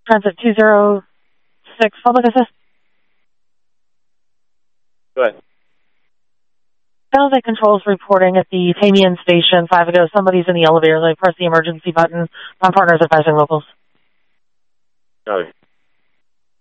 Transit 206, public assist. Go ahead. San Jose Control's reporting at the Tamian station 5 ago. Somebody's in the elevator. They press the emergency button. My partner's advising locals. Copy.